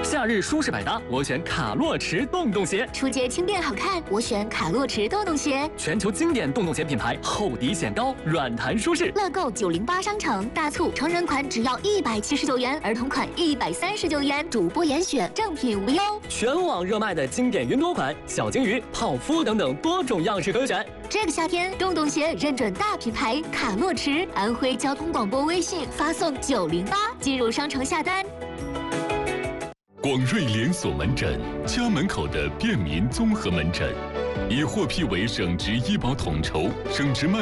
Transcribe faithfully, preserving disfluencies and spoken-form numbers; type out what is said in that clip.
夏日舒适百搭，我选卡洛驰洞洞鞋。 出街轻便好看，我选卡洛驰洞洞鞋。 全球经典洞洞鞋品牌，厚底显高，软弹舒适。 乐购九零八商城大促，成人款只要一百七十九元，儿童款一百三十九元，主播严选，正品无忧。 全网热卖的经典云朵款、小金鱼、泡芙等等多种样式可选。 这个夏天，洞洞鞋认准大品牌卡洛驰，安徽交通广播微信发送九零八进入商城下单。 广瑞连锁门诊，家门口的便民综合门诊，已获批为省直医保统筹、省直慢